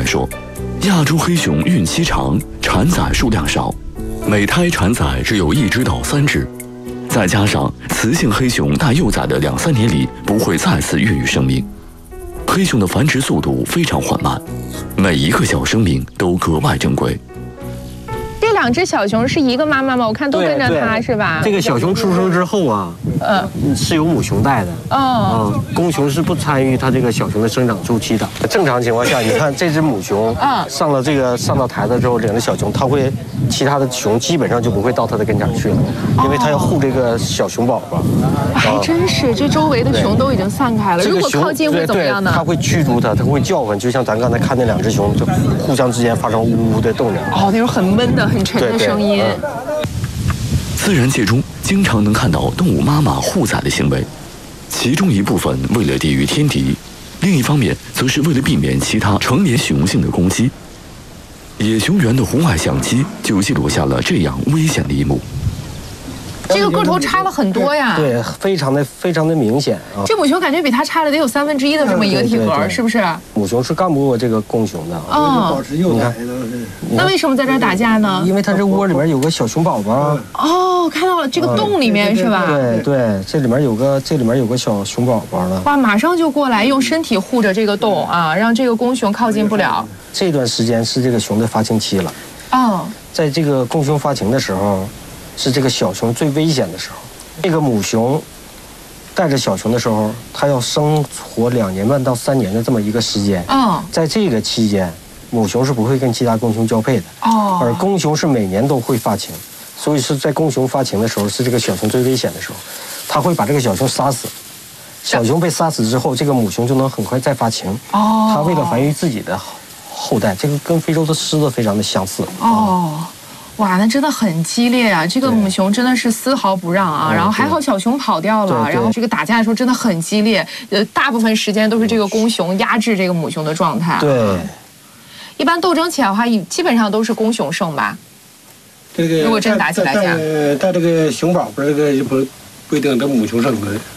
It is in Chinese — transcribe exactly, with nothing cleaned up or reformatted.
言说，亚洲黑熊孕期长，产崽数量少，每胎产崽只有一只到三只，再加上雌性黑熊大幼崽的两三年里不会再次孕育生命，黑熊的繁殖速度非常缓慢，每一个小生命都格外珍贵。 这两只小熊是一个妈妈吗？我看都跟着它是吧？ 这个小熊出生之后啊，呃，是由母熊带的。哦。嗯，公熊是不参与它这个小熊的生长周期的。正常情况下，你看这只母熊，嗯，上了这个上到台子之后，领着小熊，它会，其他的熊基本上就不会到它的跟前去了，因为它要护这个小熊宝宝。 还真是，这周围的熊都已经散开了。如果靠近会怎么样呢？ 它会驱逐它，它会叫唤，就像咱刚才看那两只熊，就互相之间发生呜呜的动静。 哦，那种很闷的、很沉的声音。 自然界中经常能看到动物妈妈护崽的行为，其中一部分为了抵御天敌，另一方面则是为了避免其他成年雄性的攻击。野熊园的红外相机就记录下了这样危险的一幕。 这个个头差了很多呀， 对，非常的非常的明显啊。 这母熊感觉比它差了得有三分之一的这么一个体格，是不是？ 母熊是干不过这个公熊的。 哦， 保持幼崽都是。 那为什么在这儿打架呢？ 因为它这窝里面有个小熊宝宝。 哦，看到了，这个洞里面是吧？ 对对，这里面有个这里面有个小熊宝宝了。 哇，马上就过来，用身体护着这个洞啊，让这个公熊靠近不了。 这段时间是这个熊的发情期了。 哦， 在这个公熊发情的时候，是这个小熊最危险的时候。这个母熊带着小熊的时候，它要生活两年半到三年的这么一个时间。嗯，在这个期间，母熊是不会跟其他公熊交配的。哦，而公熊是每年都会发情，所以是在公熊发情的时候，是这个小熊最危险的时候，它会把这个小熊杀死。小熊被杀死之后，这个母熊就能很快再发情。哦，它为了繁育自己的后代，这个跟非洲的狮子非常的相似。哦。 哇，那真的很激烈啊！这个母熊真的是丝毫不让啊，然后还好小熊跑掉了，然后这个打架的时候真的很激烈，呃，大部分时间都是这个公熊压制这个母熊的状态。 对， 一般斗争起来的话，基本上都是公熊胜吧？ 这个如果真打起来讲， 但这个熊宝宝这个不不一定这母熊胜的。